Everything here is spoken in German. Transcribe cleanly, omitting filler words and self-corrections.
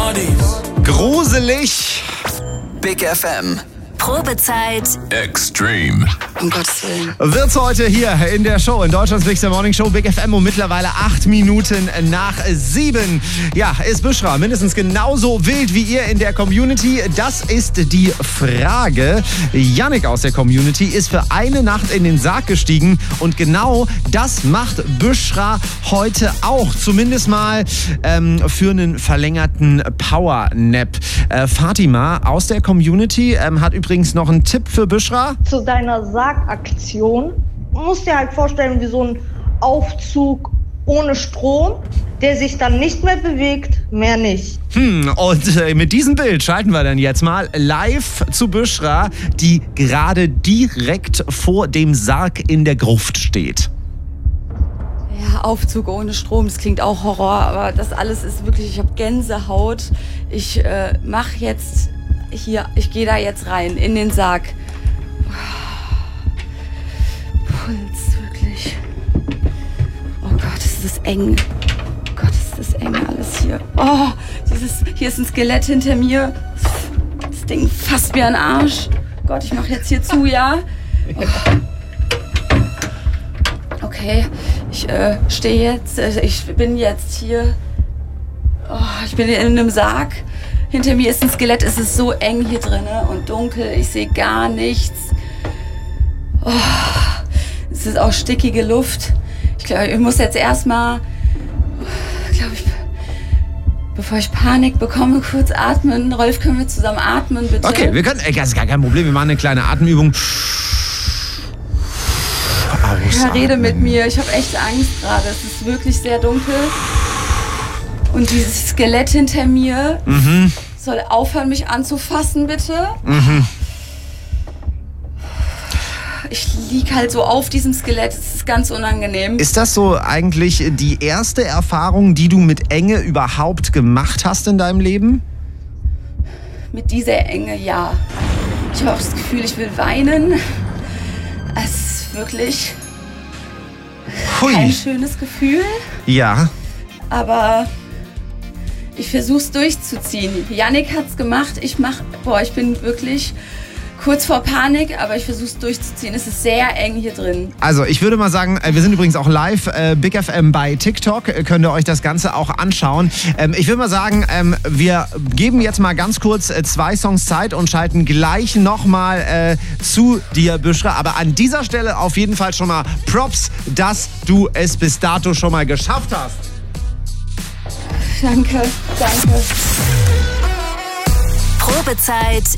Gruselig. Big FM. Probezeit. Extreme. Um Gottes Willen. Wird's heute hier in der Show, in Deutschlands Bigster Morning Show, Big FM, um mittlerweile 8 Minuten nach 7. Ja, ist Büschra mindestens genauso wild wie ihr in der Community? Das ist die Frage. Yannick aus der Community ist für eine Nacht in den Sarg gestiegen und genau das macht Büschra heute auch. Zumindest mal für einen verlängerten Power-Nap. Fatima aus der Community hat übrigens noch einen Tipp für Büschra. Zu deiner Sargaktion. Du musst dir halt vorstellen, wie so ein Aufzug ohne Strom, der sich dann nicht mehr bewegt, mehr nicht. Und mit diesem Bild schalten wir dann jetzt mal live zu Büschra, die gerade direkt vor dem Sarg in der Gruft steht. Ja, Aufzug ohne Strom, das klingt auch Horror, aber das alles ist wirklich, ich habe Gänsehaut. Ich mache jetzt hier, ich gehe da jetzt rein in den Sarg. Puls, wirklich. Oh Gott, ist das eng. Oh Gott, ist das eng alles hier. Oh, hier ist ein Skelett hinter mir. Das Ding fasst mir an den Arsch. Gott, ich mache jetzt hier zu, ja? Oh. Okay, ich stehe jetzt, ich bin jetzt hier. Oh, ich bin in einem Sarg. Hinter mir ist ein Skelett, es ist so eng hier drin und dunkel, ich sehe gar nichts. Oh, es ist auch stickige Luft. Ich glaube, ich muss jetzt erstmal, bevor ich Panik bekomme, kurz atmen. Rolf, können wir zusammen atmen, bitte? Okay, wir können, das ist gar kein Problem, wir machen eine kleine Atemübung. Ja, rede mit mir, ich habe echt Angst gerade, es ist wirklich sehr dunkel. Und dieses Skelett hinter mir soll aufhören, mich anzufassen, bitte. Ich lieg halt so auf diesem Skelett, es ist ganz unangenehm. Ist das so eigentlich die erste Erfahrung, die du mit Enge überhaupt gemacht hast in deinem Leben? Mit dieser Enge, ja. Ich habe auch das Gefühl, ich will weinen. Es ist wirklich kein schönes Gefühl. Ja. Aber ich versuch's durchzuziehen. Yannick hat's gemacht. Ich bin wirklich kurz vor Panik, aber ich versuch's durchzuziehen. Es ist sehr eng hier drin. Also ich würde mal sagen, wir sind übrigens auch live, Big FM bei TikTok, könnt ihr euch das Ganze auch anschauen. Ich würde mal sagen, wir geben jetzt mal ganz kurz 2 Songs Zeit und schalten gleich nochmal zu dir, Büschra. Aber an dieser Stelle auf jeden Fall schon mal Props, dass du es bis dato schon mal geschafft hast. Danke. Probezeit